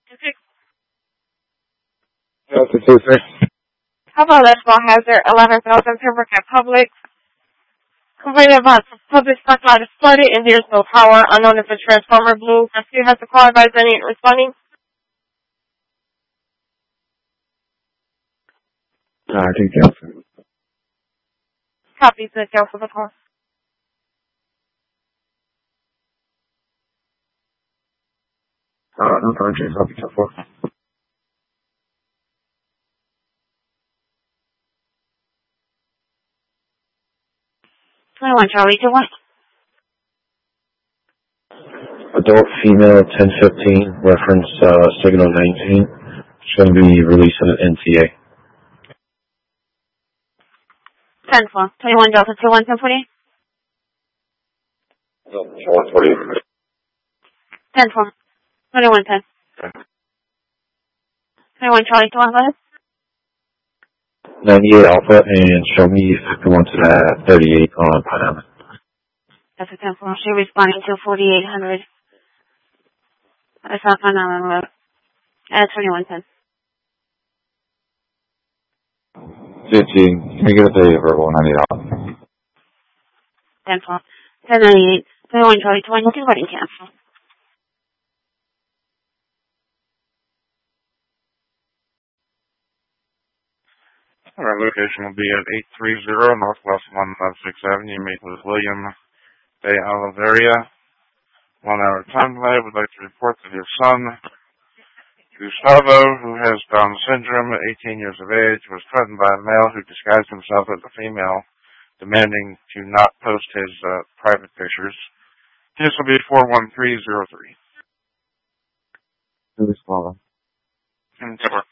Delta 26. How about Let's Hazard 11,000 Pembroke Public? Complaining about public stock lot is flooded and there's no power. Unknown if a transformer blew. Rescue has a call advised and ain't responding. I think Delta. Copy to cancel the call. No project. Copy to 4. Charlie, to 1. Adult female 1015, reference signal 19. It's going to be releasing an NTA. 10-4. 21 Delta 21 1040. 140. 10-4. 21 10. 21 Charlie to 1, go ahead. 98 Alpha, and show me 51 to that 38 on Pine Island. That's a 10-4. She responding to 4800. That's not Pine Island Road. 2110. 15. Can we give us a verbal 98 Alpha? 10-4. 1098. 21 Charlie to 1. You can go ahead and cancel. Our location will be at 830 Northwest 156th Avenue, meet with William De Oliveira. 1 hour time delay. Would like to report that his son, Gustavo, who has Down syndrome at 18 years of age, was threatened by a male who disguised himself as a female, demanding to not post his private pictures. This will be 41303. Who's calling? 10-4.